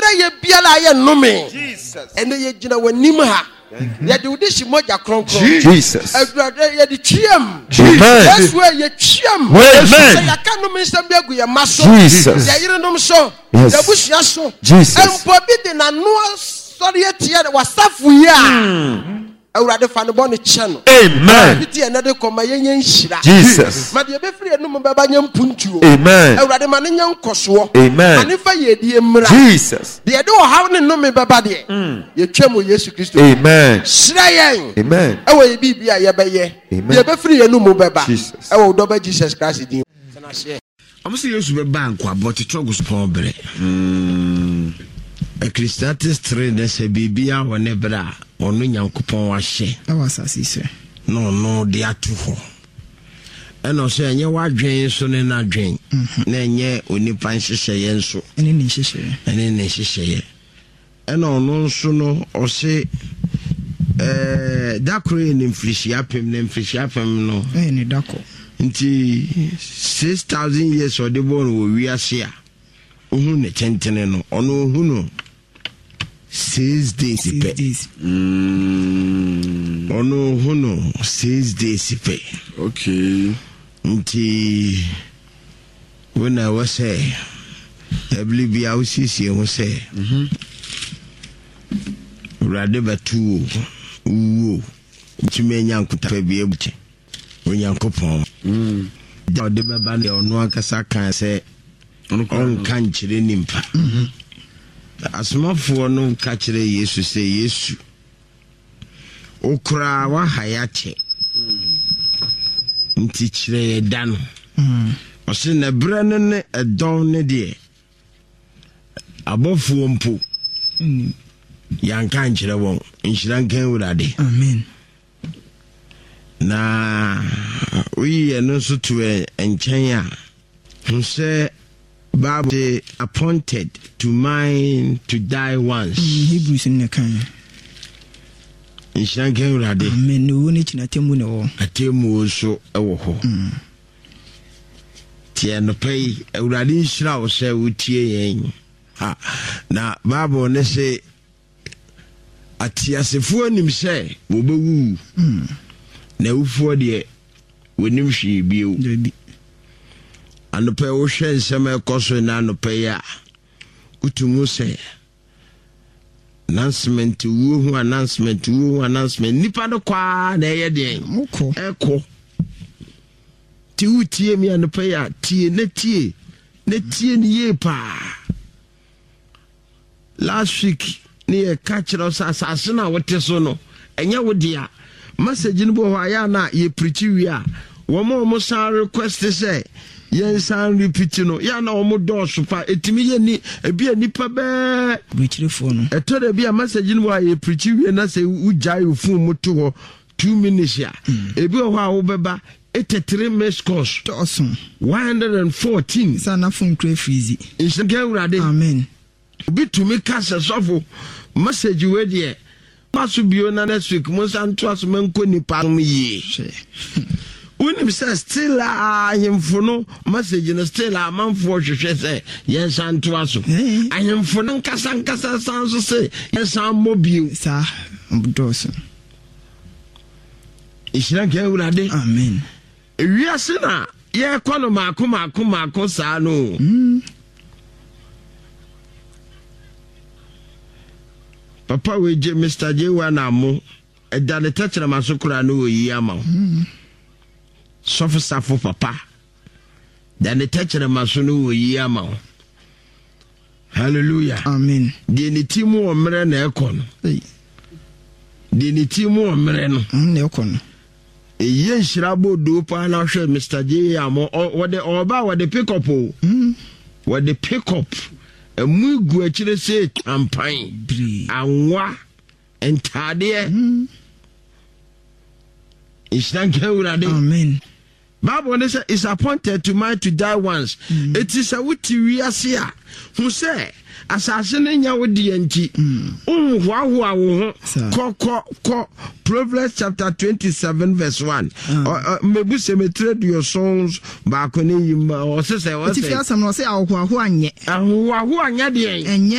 ye biala ye nnome ene ye gina wanim ha ye de udishi moja kronkron Jesus adurade ye de twiem Amen we ye twiem Amen ya ka no nsem bi agu ye maso Jesus ya yire nom so Yes. ya bushia so Jesus empo bi de na no sori etie wasafu ya awurade fa no bone channel Amen biti ene de koma yenye nhira Jesus ma de be free enum beba nya mpuntuo Amen awurade ma ne nya nkoso Amen ani fa ye die mra Jesus de de o haw ne no me beba de ye twam Yesu Kristo Amen shirayen Amen ewo ye bibia ye beye Amen ye be free enum beba Jesus ewo do ba Jesus Christ din na share amse Yesu be bank abot trogus pon bere a Christiatis train se bibia wone bra onu nyankopon wa hye awasasi se no de atu ho eno se enye wadwen so ne na dwen na enye onipa nhyehyeye nso ene ne hyehyeye eno no nso no o se dakore ne mfrishia pem no ne dako nti 6,000 years or the born wo wiase a ohun ne tentene no ono ohun no 6 days pe ono ohun no 6 days pe okay nti when I was say WB ausisi ho say rade batu wo ntimenya nkuta bi ebuche onyankopon da de baba ne ono akasa kan se on kan chire nimpa asmafo no ka chire Yesu se Yesu okura wa hayache nti chire dan o se na brane ne edon ne de abofo mpo yankan chire won nshira nkan wurade amen na we no so to enchen a who say Bible appointed to mine to die once Hebrews in the kan inshanke urade amen no ni chinatemu ne wo atemu so ewo ho tie no pay urade nshira wo se wutie yen ha na Bible ne se atiasefo anim se wo bewu na ufuo de wonim hwe bio anope wo hwe nsem ekoso na anope ya utumu se announcement nipa no kwa na ye de eko ti utie mi anope ya tie ni ye pa last week ni e catch us asase na wote so no enye wo dia message ni bo ya na ye preach wi a wo mo san request say yen san repeat no ya na wo mo do so pa etimi ye ni ebi anipa be preachfo no eto da bi a message ni bo ye preach wi na say ujai ofun mo to ho 2 minutes ya ebi ho a wo beba 83 miss course awesome 114 sana phone cray freezy insege urade amen obi to me cast sofo message we there masu bio na next week mo san to aso menko nipa no yi unim say still ahemfo no message no still amanfo hwehwe say yen san to aso ahemfo no nkasa san so say yen san mobile sa mbodoso ishira ke urade amen ewiase na ye kwano mako sa no Papa we je Mr. Jewa na mo eda le tetera masokura no yi ama safo papa da le tetera maso no yi ama hallelujah amen de ni timu o mere na ekon de ni timu o mere no na ekon eye nhira bodo pa na hwe Mr. Jewa mo wo de pick up wo de pick up Mugu achire se campaign anwa entade ishanke urade amen Bible say is appointed to man to die once it is a wuti wiase a hu say asase ne nya wodi anti unhwaho awo ho ko Proverbs chapter 27 verse 1 mebu cemetery your songs ba ko ne yima o se se ti fi asam no say awo anye de